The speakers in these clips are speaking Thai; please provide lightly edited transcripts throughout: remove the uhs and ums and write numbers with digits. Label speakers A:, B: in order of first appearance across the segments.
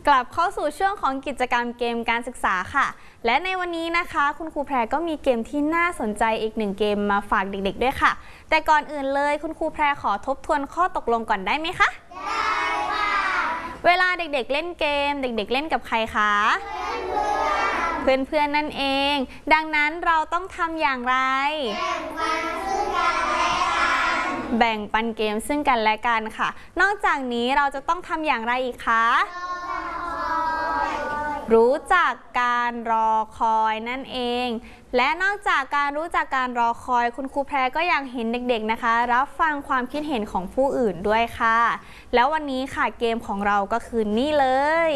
A: กลับเข้าสู่ช่วงของกิจกรรมเกมการศึกษาค่ะและในวันนี้นะคะคุณครูแพรก็มีเกมที่น่าสนใจอีกหนึ่งเกมมาฝากเด็กๆด้วยค่ะแต่ก่อนอื่นเลยคุณครูแพรขอทบทวนข้อตกลงก่อนได้ไหมคะได้ค่ะเวลาเด็กๆเล่นเกมเด็กๆเล่นกับใครคะเพื่อนๆนั่นเองดังนั้นเราต้องทำอย่างไรแบ่งปันเกมซึ่งกันและกันค่ะนอกจากนี้เราจะต้องทำอย่างไรอีกคะรู้จักการรอคอยนั่นเองและนอกจากการรู้จักการรอคอยคุณครูแพรก็ยังเห็นเด็กๆนะคะรับฟังความคิดเห็นของผู้อื่นด้วยค่ะแล้ววันนี้ค่ะเกมของเราก็คือนี่เลย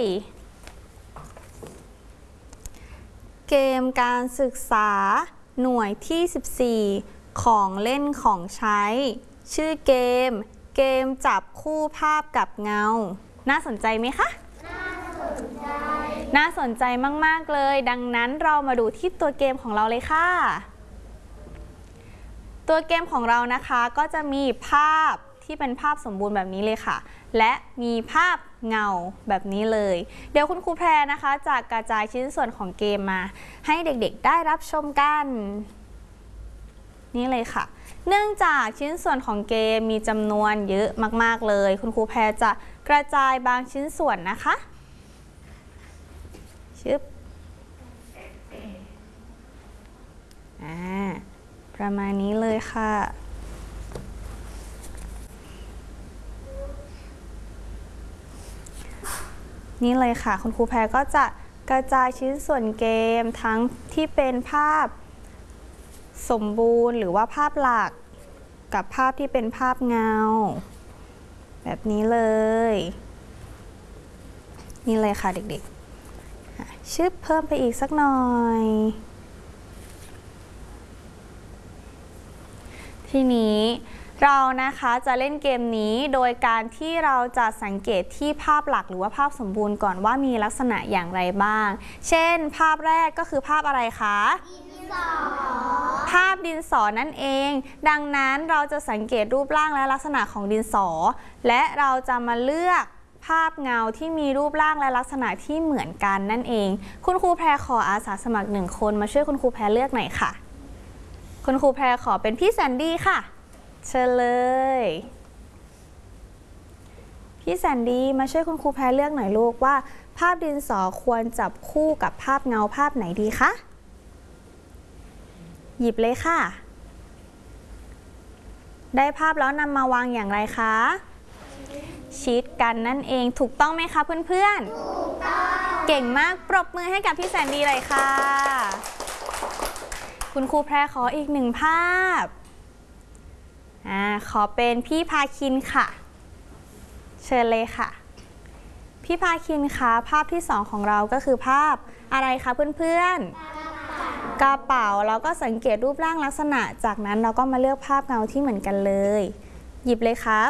A: เกมการศึกษาหน่วยที่14ของเล่นของใช้ชื่อเกมจับคู่ภาพกับเงาน่าสนใจไหมคะน่าสนใจมากๆเลยดังนั้นเรามาดูที่ตัวเกมของเราเลยค่ะตัวเกมของเรานะคะก็จะมีภาพที่เป็นภาพสมบูรณ์แบบนี้เลยค่ะและมีภาพเงาแบบนี้เลยเดี๋ยวคุณครูแพรนะคะจะกระจายชิ้นส่วนของเกมมาให้เด็กๆได้รับชมกันนี่เลยค่ะเนื่องจากชิ้นส่วนของเกมมีจำนวนเยอะมากๆเลยคุณครูแพรจะกระจายบางชิ้นส่วนนะคะประมาณนี้เลยค่ะนี่เลยค่ะคุณครูแพรก็จะกระจายชิ้นส่วนเกมทั้งที่เป็นภาพสมบูรณ์หรือว่าภาพหลักกับภาพที่เป็นภาพเงาแบบนี้เลยนี่เลยค่ะเด็กๆชึบเพิ่มไปอีกสักหน่อยทีนี้เรานะคะจะเล่นเกมนี้โดยการที่เราจะสังเกตที่ภาพหลักหรือว่าภาพสมบูรณ์ก่อนว่ามีลักษณะอย่างไรบ้างเช่นภาพแรกก็คือภาพอะไรคะดินสอภาพดินสอนั่นเองดังนั้นเราจะสังเกตรูปร่างและลักษณะของดินสอและเราจะมาเลือกภาพเงาที่มีรูปร่างและลักษณะที่เหมือนกันนั่นเองคุณครูแพรขออาสาสมัคร1คนมาช่วยคุณครูแพรเลือกหน่อยค่ะคุณครูแพรขอเป็นพี่แซนดี้ค่ะเชิญเลยพี่แซนดี้มาช่วยคุณครูแพรเลือกหน่อยลูกว่าภาพดินสอควรจับคู่กับภาพเงาภาพไหนดีคะหยิบเลยค่ะได้ภาพแล้วนำมาวางอย่างไรคะชิดกันนั่นเองถูกต้องไหมคะเพื่อนๆถูกต้องเก่งมากปรบมือให้กับพี่แซนดี้เลยค่ะคุณครูแพรขออีก1ภาพขอเป็นพี่พาคินค่ะเชิญเลยค่ะพี่พาคินคะภาพที่2ของเราก็คือภาพอะไรคะเพื่อนๆกระเป๋าเราก็สังเกตรูปร่างลักษณะจากนั้นเราก็มาเลือกภาพเงาที่เหมือนกันเลยหยิบเลยครับ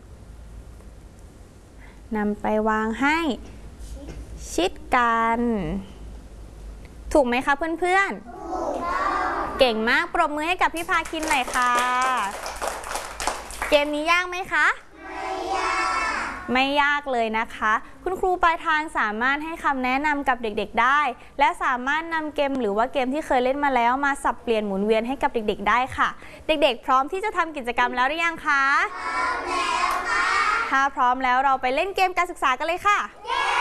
A: นำไปวางให้ชิดกันถูกไหมคะเพื่อนๆเก่งมากปรบมือให้กับพี่พาคินหน่อยค่ะเกมนี้ยากไหมคะไม่ยากเลยนะคะคุณครูปลายทางสามารถให้คำแนะนำกับเด็กๆได้และสามารถนำเกมหรือว่าเกมที่เคยเล่นมาแล้วมาสับเปลี่ยนหมุนเวียนให้กับเด็กๆได้ค่ะเด็กๆพร้อมที่จะทำกิจกรรมแล้วหรือยังคะพร้อมแล้วค่ะถ้าพร้อมแล้วเราไปเล่นเกมการศึกษากันเลยค่ะ